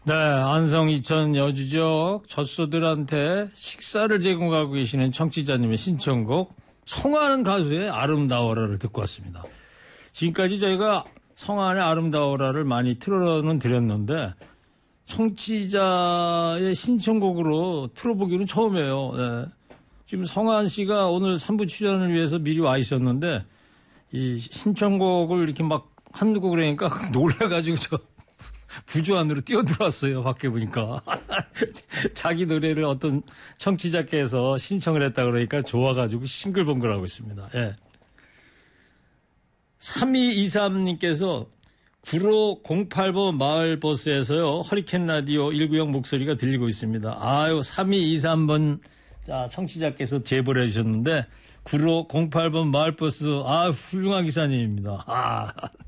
네, 안성 이천 여주지역 젖소들한테 식사를 제공하고 계시는 청취자님의 신청곡 성하는 가수의 아름다워라를 듣고 왔습니다. 지금까지 저희가 성한의 아름다워라를 많이 틀어는 드렸는데 청취자의 신청곡으로 틀어보기는 처음이에요. 네. 지금 성한 씨가 오늘 3부 출연을 위해서 미리 와 있었는데 이 신청곡을 이렇게 막 한두고 그러니까 놀라가지고 저 부조 안으로 뛰어들어왔어요. 밖에 보니까. 자기 노래를 어떤 청취자께서 신청을 했다 그러니까 좋아가지고 싱글벙글하고 있습니다. 예. 3223님께서 9508번 마을버스에서요. 허리케인 라디오 190 목소리가 들리고 있습니다. 아유 3223번 자, 청취자께서 제보를 해주셨는데 9508번 마을버스 아 훌륭한 기사님입니다. 아.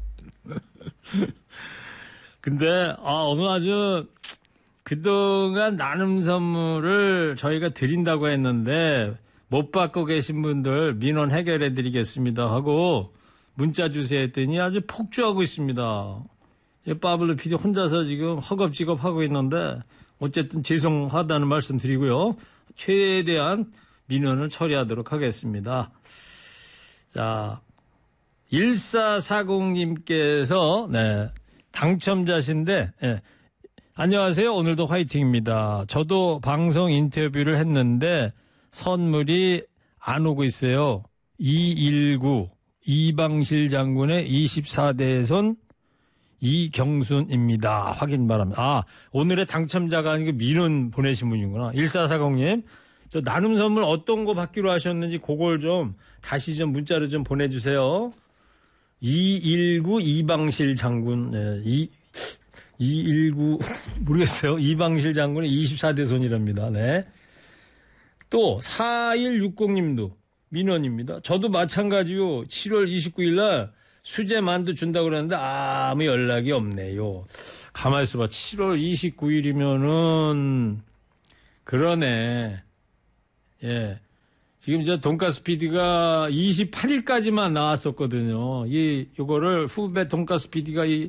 근데 오늘 아주 그동안 나눔 선물을 저희가 드린다고 했는데 못 받고 계신 분들 민원 해결해 드리겠습니다 하고 문자 주세요 했더니 아주 폭주하고 있습니다. 파블로 PD 혼자서 지금 허겁지겁 하고 있는데 어쨌든 죄송하다는 말씀 드리고요. 최대한 민원을 처리하도록 하겠습니다. 자, 1440님께서 네. 당첨자신데 예. 안녕하세요. 오늘도 화이팅입니다. 저도 방송 인터뷰를 했는데 선물이 안 오고 있어요. 219 이방실 장군의 24대손 이경순입니다. 확인 바랍니다. 아 오늘의 당첨자가 아니고 민원 보내신 분이구나. 1440님 저 나눔 선물 어떤 거 받기로 하셨는지 그걸 좀 다시 좀 문자로 좀 보내주세요. 219 이방실 장군, 네, 219, 모르겠어요. 이방실 장군의 24대 손이랍니다. 네. 또, 4160님도 민원입니다. 저도 마찬가지요. 7월 29일 날 수제 만두 준다고 그랬는데 아무 연락이 없네요. 가만히 있어봐. 7월 29일이면은, 그러네. 예. 지금 저 돈가스 PD가 28일까지만 나왔었거든요. 요거를 후배 돈가스 PD가 이